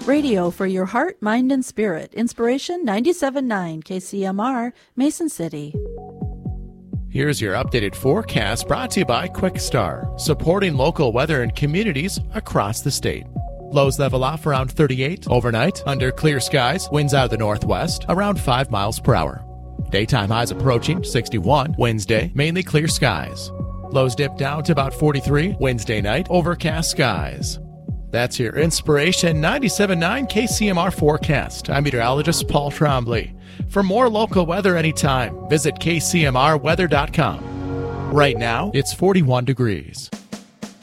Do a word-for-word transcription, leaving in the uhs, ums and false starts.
Radio for your heart, mind, and spirit. Inspiration ninety-seven point nine K C M R, Mason City. Here's your updated forecast brought to you by QuickStar, supporting local weather and communities across the state. Lows level off around thirty-eight overnight, under clear skies, winds out of the northwest, around five miles per hour. Daytime highs approaching sixty-one, Wednesday, mainly clear skies. Lows dip down to about forty-three, Wednesday night, overcast skies. That's your Inspiration ninety-seven point nine K C M R forecast. I'm meteorologist Paul Trombley. For more local weather anytime, visit K C M R weather dot com. Right now, it's forty-one degrees.